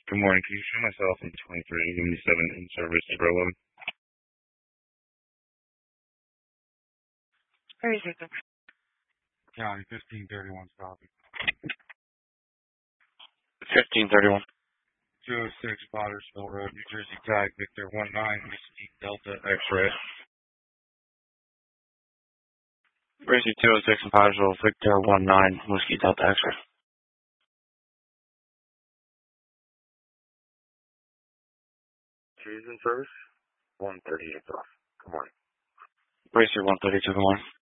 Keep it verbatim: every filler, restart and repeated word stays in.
Good morning. Can you show myself in twenty-three seventy-seven in service to Bravo? Where is it? County fifteen thirty-one stopping. fifteen thirty-one. two oh six Pottersville Road, New Jersey, tag Victor one nine, Whiskey Delta X-ray. Whiskey two oh six in Pottersville, Victor one nine, Whiskey Delta X-ray. She's in service? one thirty-eight off. Good morning. Bracer one thirty-two, good morning.